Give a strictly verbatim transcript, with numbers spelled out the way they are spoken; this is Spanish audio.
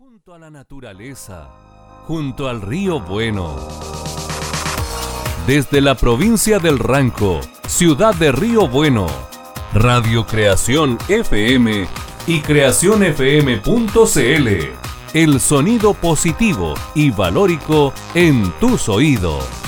junto a la naturaleza, junto al río Bueno. Desde la provincia del Ranco, ciudad de Río Bueno, Radio Creación F M y creación f m punto c l. El sonido positivo y valórico en tus oídos.